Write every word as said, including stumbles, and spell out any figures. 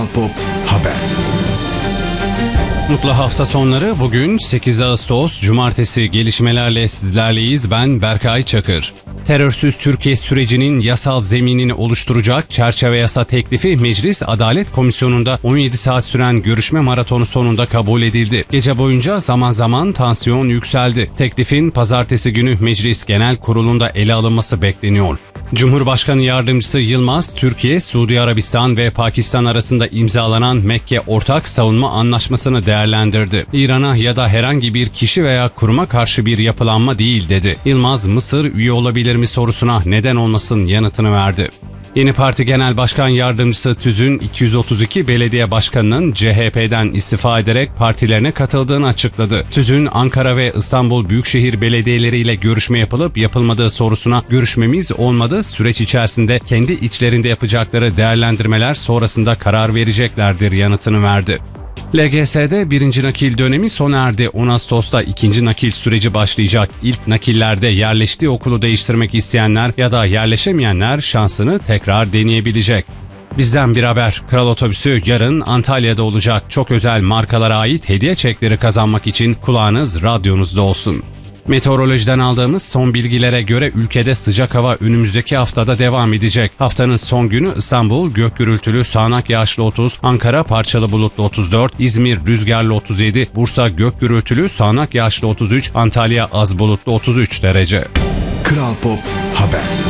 Kral Pop Haber. Mutlu hafta sonları. Bugün sekiz Ağustos Cumartesi, gelişmelerle sizlerleyiz. Ben Berkay Çakır. Terörsüz Türkiye sürecinin yasal zeminini oluşturacak çerçeve yasa teklifi Meclis Adalet Komisyonu'nda on yedi saat süren görüşme maratonu sonunda kabul edildi. Gece boyunca zaman zaman tansiyon yükseldi. Teklifin pazartesi günü Meclis Genel Kurulu'nda ele alınması bekleniyor. Cumhurbaşkanı Yardımcısı Yılmaz, Türkiye, Suudi Arabistan ve Pakistan arasında imzalanan Mekke Ortak Savunma Anlaşması'nı değerlendirdi. İran'a ya da herhangi bir kişi veya kuruma karşı bir yapılanma değil dedi. Yılmaz, Mısır üye olabilir mi sorusuna neden olmasın yanıtını verdi. Yeni Parti Genel Başkan Yardımcısı Tüzün, iki yüz otuz iki belediye başkanının C H P'den istifa ederek partilerine katıldığını açıkladı. Tüzün, Ankara ve İstanbul Büyükşehir belediyeleriyle görüşme yapılıp yapılmadığı sorusuna görüşmemiz olmadı, süreç içerisinde kendi içlerinde yapacakları değerlendirmeler sonrasında karar vereceklerdir yanıtını verdi. L G S'de birinci nakil dönemi sona erdi. on Ağustos'ta ikinci nakil süreci başlayacak. İlk nakillerde yerleştiği okulu değiştirmek isteyenler ya da yerleşemeyenler şansını tekrar deneyebilecek. Bizden bir haber. Kral Otobüsü yarın Antalya'da olacak. Çok özel markalara ait hediye çekleri kazanmak için kulağınız radyonuzda olsun. Meteorolojiden aldığımız son bilgilere göre ülkede sıcak hava önümüzdeki haftada devam edecek. Haftanın son günü İstanbul gök gürültülü sağanak yağışlı otuz, Ankara parçalı bulutlu otuz dört, İzmir rüzgarlı otuz yedi, Bursa gök gürültülü sağanak yağışlı otuz üç, Antalya az bulutlu otuz üç derece. Kral Pop Haber.